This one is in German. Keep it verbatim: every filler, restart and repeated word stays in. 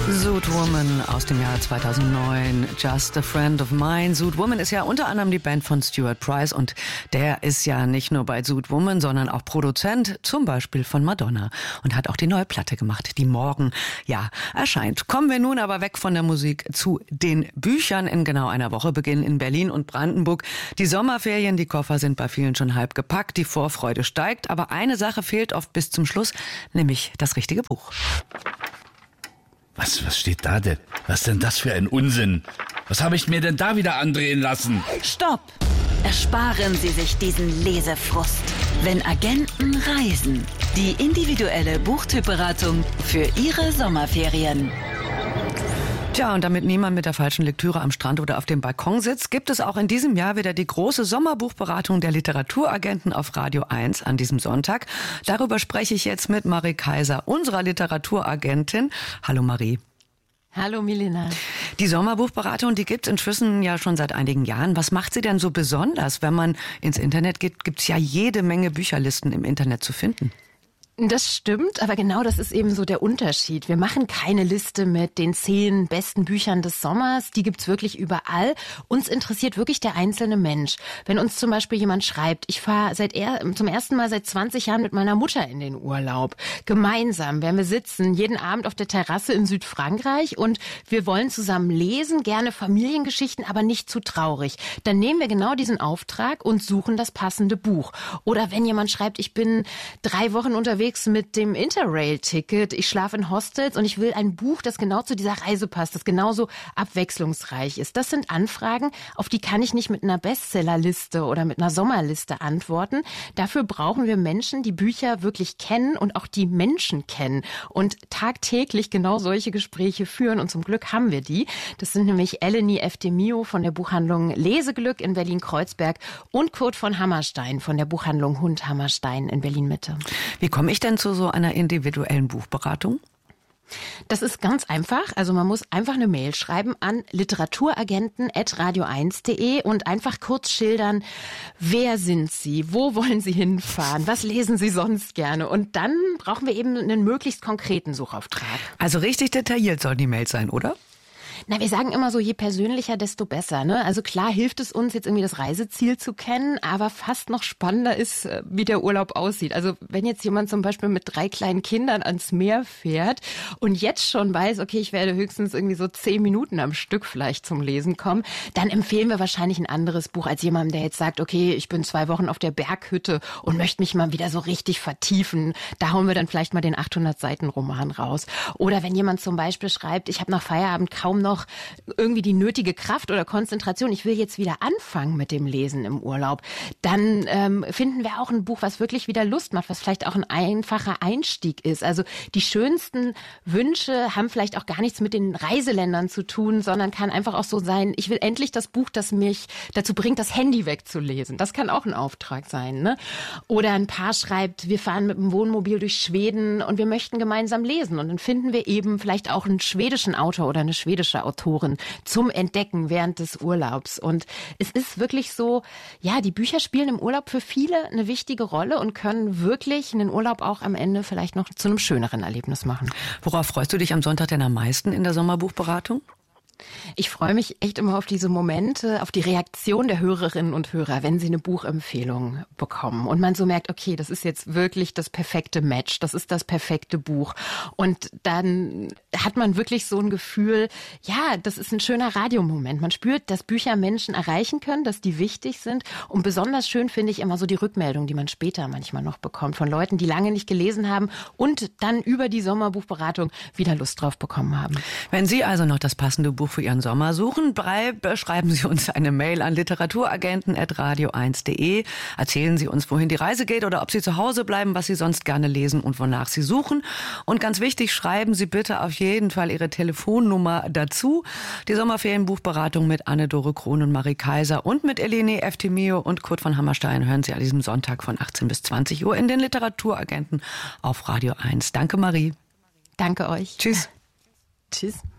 Zoot Woman aus dem Jahr zweitausendneun, Just a Friend of Mine. Zoot Woman ist ja unter anderem die Band von Stuart Price und der ist ja nicht nur bei Zoot Woman, sondern auch Produzent, zum Beispiel von Madonna, und hat auch die neue Platte gemacht, die morgen, ja, erscheint. Kommen wir nun aber weg von der Musik zu den Büchern. In genau einer Woche beginnen in Berlin und Brandenburg die Sommerferien. Die Koffer sind bei vielen schon halb gepackt, die Vorfreude steigt, aber eine Sache fehlt oft bis zum Schluss, nämlich das richtige Buch. Was, was steht da denn? Was denn das für ein Unsinn? Was habe ich mir denn da wieder andrehen lassen? Stopp! Ersparen Sie sich diesen Lesefrust. Wenn Agenten reisen. Die individuelle Buchtypberatung für Ihre Sommerferien. Tja, und damit niemand mit der falschen Lektüre am Strand oder auf dem Balkon sitzt, gibt es auch in diesem Jahr wieder die große Sommerbuchberatung der Literaturagenten auf Radio eins an diesem Sonntag. Darüber spreche ich jetzt mit Marie Kaiser, unserer Literaturagentin. Hallo Marie. Hallo Milena. Die Sommerbuchberatung, die gibt es inzwischen ja schon seit einigen Jahren. Was macht sie denn so besonders? Wenn man ins Internet geht, gibt es ja jede Menge Bücherlisten im Internet zu finden. Das stimmt, aber genau das ist eben so der Unterschied. Wir machen keine Liste mit den zehn besten Büchern des Sommers. Die gibt's wirklich überall. Uns interessiert wirklich der einzelne Mensch. Wenn uns zum Beispiel jemand schreibt, ich fahre seit er, zum ersten Mal seit zwanzig Jahren mit meiner Mutter in den Urlaub. Gemeinsam werden wir sitzen, jeden Abend auf der Terrasse in Südfrankreich und wir wollen zusammen lesen, gerne Familiengeschichten, aber nicht zu traurig. Dann nehmen wir genau diesen Auftrag und suchen das passende Buch. Oder wenn jemand schreibt, ich bin drei Wochen unterwegs mit dem Interrail-Ticket. Ich schlafe in Hostels und ich will ein Buch, das genau zu dieser Reise passt, das genauso abwechslungsreich ist. Das sind Anfragen, auf die kann ich nicht mit einer Bestsellerliste oder mit einer Sommerliste antworten. Dafür brauchen wir Menschen, die Bücher wirklich kennen und auch die Menschen kennen und tagtäglich genau solche Gespräche führen. Und zum Glück haben wir die. Das sind nämlich Eleni Eftemio von der Buchhandlung Leseglück in Berlin-Kreuzberg und Kurt von Hammerstein von der Buchhandlung Hund Hammerstein in Berlin-Mitte. Wie komme ich denn zu so einer individuellen Buchberatung? Das ist ganz einfach. Also man muss einfach eine Mail schreiben an literaturagenten at radio eins punkt de und einfach kurz schildern, wer sind Sie, wo wollen Sie hinfahren, was lesen Sie sonst gerne. Und dann brauchen wir eben einen möglichst konkreten Suchauftrag. Also richtig detailliert soll die Mail sein, oder? Na, wir sagen immer so, je persönlicher, desto besser, ne? Also klar hilft es uns, jetzt irgendwie das Reiseziel zu kennen, aber fast noch spannender ist, wie der Urlaub aussieht. Also wenn jetzt jemand zum Beispiel mit drei kleinen Kindern ans Meer fährt und jetzt schon weiß, okay, ich werde höchstens irgendwie so zehn Minuten am Stück vielleicht zum Lesen kommen, dann empfehlen wir wahrscheinlich ein anderes Buch als jemandem, der jetzt sagt, okay, ich bin zwei Wochen auf der Berghütte und möchte mich mal wieder so richtig vertiefen. Da hauen wir dann vielleicht mal den achthundert Seiten Roman raus. Oder wenn jemand zum Beispiel schreibt, ich habe nach Feierabend kaum noch irgendwie die nötige Kraft oder Konzentration, ich will jetzt wieder anfangen mit dem Lesen im Urlaub, dann ähm, finden wir auch ein Buch, was wirklich wieder Lust macht, was vielleicht auch ein einfacher Einstieg ist. Also die schönsten Wünsche haben vielleicht auch gar nichts mit den Reiseländern zu tun, sondern kann einfach auch so sein, ich will endlich das Buch, das mich dazu bringt, das Handy wegzulesen. Das kann auch ein Auftrag sein, ne? Oder ein Paar schreibt, wir fahren mit dem Wohnmobil durch Schweden und wir möchten gemeinsam lesen. Und dann finden wir eben vielleicht auch einen schwedischen Autor oder eine schwedische Autoren zum Entdecken während des Urlaubs. Und es ist wirklich so, ja, die Bücher spielen im Urlaub für viele eine wichtige Rolle und können wirklich einen Urlaub auch am Ende vielleicht noch zu einem schöneren Erlebnis machen. Worauf freust du dich am Sonntag denn am meisten in der Sommerbuchberatung? Ich freue mich echt immer auf diese Momente, auf die Reaktion der Hörerinnen und Hörer, wenn sie eine Buchempfehlung bekommen und man so merkt, okay, das ist jetzt wirklich das perfekte Match, das ist das perfekte Buch. Und dann hat man wirklich so ein Gefühl, ja, das ist ein schöner Radiomoment. Man spürt, dass Bücher Menschen erreichen können, dass die wichtig sind. Und besonders schön finde ich immer so die Rückmeldung, die man später manchmal noch bekommt von Leuten, die lange nicht gelesen haben und dann über die Sommerbuchberatung wieder Lust drauf bekommen haben. Wenn Sie also noch das passende Buch für Ihren Sommer suchen, schreiben Sie uns eine Mail an literaturagenten at radio eins punkt de. Erzählen Sie uns, wohin die Reise geht oder ob Sie zu Hause bleiben, was Sie sonst gerne lesen und wonach Sie suchen. Und ganz wichtig, schreiben Sie bitte auf jeden Fall Ihre Telefonnummer dazu. Die Sommerferienbuchberatung mit Anne-Dore Krohn und Marie Kaiser und mit Eleni Eftemio und Kurt von Hammerstein hören Sie an diesem Sonntag von achtzehn bis zwanzig Uhr in den Literaturagenten auf Radio eins. Danke, Marie. Danke euch. Tschüss. Tschüss.